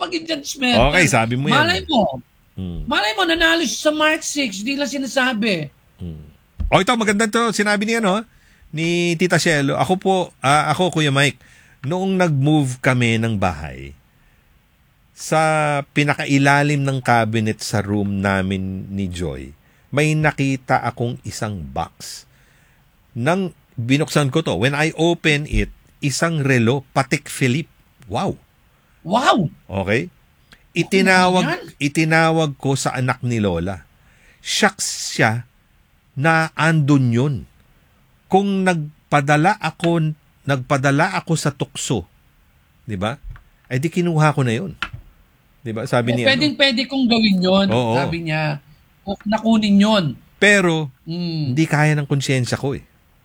maging judgmental. Okay, sabi mo yan. Malay mo, nanalo siya sa March 6, di lang sinasabi. O ito, maganda to, sinabi niya, no? Ni Tita Shelo. Ako, Kuya Mike, noong nag-move kami ng bahay, sa pinakailalim ng cabinet sa room namin ni Joy, may nakita akong isang box. Nang binuksan ko to, when I open it, isang relo, Patek Philippe. Wow! Wow! Okay? Itinawag ko sa anak ni Lola. Shocks siya na andun yun. Kung nagpadala ako sa tukso, 'di ba? Ay di kinuha ko na yun. 'Di ba? Sabi niya. Pwede kong gawin 'yon, sabi niya. O nakunin 'yon. Pero hindi kaya ng konsyensya ko eh.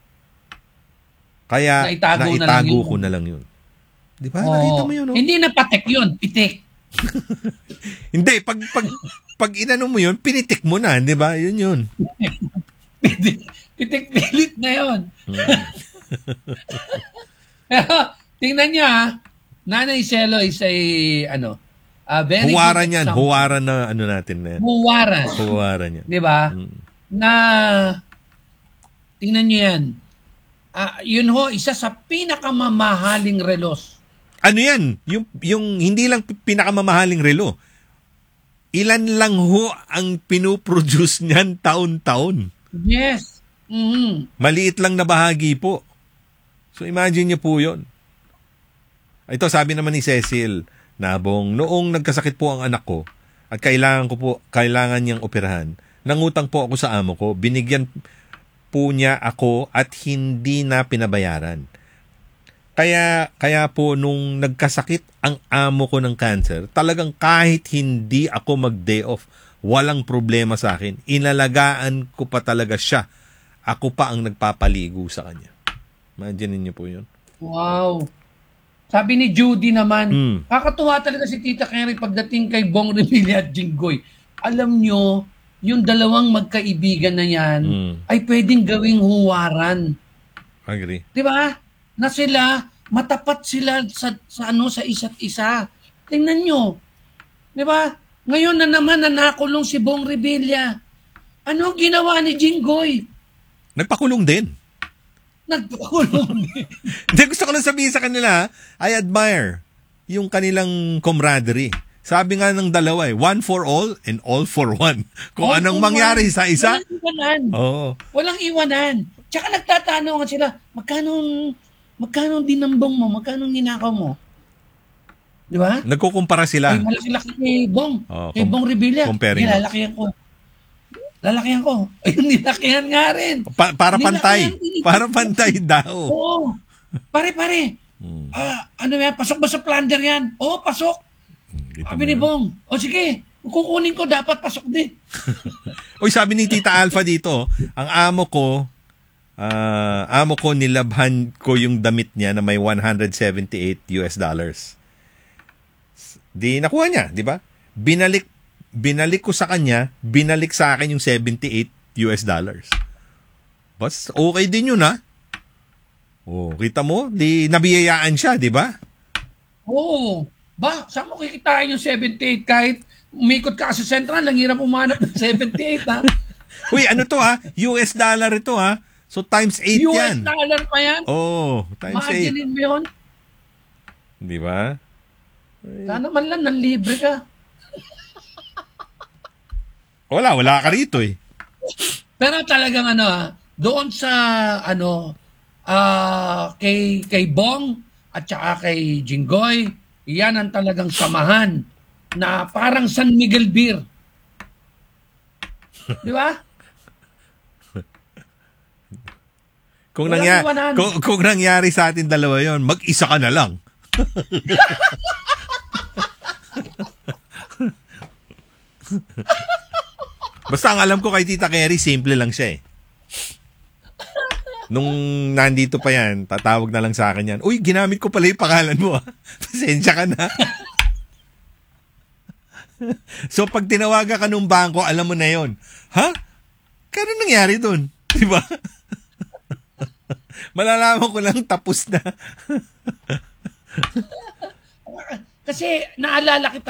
Kaya naitago ko na lang yun. 'Di ba? Nakita mo yun, no? Hindi na patek yun, pitik. Hindi, pag inano mo yun, pinitik mo na, 'di ba? Yun. Pitik pilit na yun. Tingnan niya, Nanay Shelo is very huwaran yan. Huwaran na ano natin na yan. Huwaran yan. 'Di ba? Na tingnan niyo yan. Yun ho, isa sa pinakamamahaling relos. Ano yan? Yung hindi lang pinakamamahaling relo. Ilan lang ho ang pinoproduce niyan taon-taon. Yes. Maliit lang na bahagi po. So imagine niyo po yun. Ito sabi naman ni Cecil Nabong, noong nagkasakit po ang anak ko at kailangan niyang operahan, nangutang po ako sa amo ko, binigyan po niya ako at hindi na pinabayaran. Kaya po nung nagkasakit ang amo ko ng cancer, talagang kahit hindi ako mag-day off, walang problema sa akin. Inalagaan ko pa talaga siya. Ako pa ang nagpapaligo sa kanya. Imagine niyo po yun. Wow. Sabi ni Judy naman, kakatuwa talaga si Tita Carrie pagdating kay Bong Revilla at Jinggoy. Alam nyo, yung dalawang magkaibigan na yan ay pwedeng gawing huwaran. Agree. Di ba? Na sila, matapat sila sa isa't isa. Tingnan nyo. Di ba? Ngayon na naman nakulong si Bong Revilla. Ano ang ginawa ni Jinggoy? Nagpakulong din. Hindi, gusto ko lang sabihin sa kanila, I admire yung kanilang camaraderie. Sabi nga ng dalawa one for all and all for one. Kung anong mangyari sa isa. Walang iwanan. Walang iwanan. Tsaka nagtatanong sila, magkano dinambong mo? Magkano ninakaw mo? Di ba? Nagkukumpara sila. Ay, malaki-laki kay Bong. Kay Bong Revilla. Lalakihan ko. Ayun, nilakihan nga rin. Para pantay. Para pantay daw. Oo. Pare. Ano yan? Pasok ba sa plunder yan? Oo, pasok. Sabi ni Bong. O sige, kukunin ko, dapat pasok din. Uy, sabi ni Tita Alpha dito, ang amo ko nilabhan ko yung damit niya na may $178. Di nakuha niya, di ba? Binalik ko sa kanya, binalik sa akin yung $78. Bas, okay din yun, ha? Oh, kita mo? Di nabiyayaan siya, di ba? Oo. Ba, saan mo kikitain yung 78 kahit umikot ka sa Central, lang hirap umanap ng 78, ha? Uy, ano to, ha? US dollar ito, ha? So, times 8 yan. US dollar pa yan? Oo, times 8. Maaginin mo yun? Di ba? Sana man lang, nanlibre ka. Wala ka rito eh. Pero talagang doon sa kay Bong at saka kay Jinggoy, yan ang talagang samahan na parang San Miguel Beer. Di ba? Kung nangyari sa atin dalawa yon, mag-isa ka na lang. Basta ang alam ko kay Tita Carrie, simple lang siya eh. Nung nandito pa yan, tatawag na lang sa akin yan, uy, ginamit ko pala yung pangalan mo. Pasensya ka na. So pag tinawagan ka nung bangko, alam mo na yon. Ha? Kano nangyari dun? Diba? Malalaman ko lang tapos na. Kasi naalala kita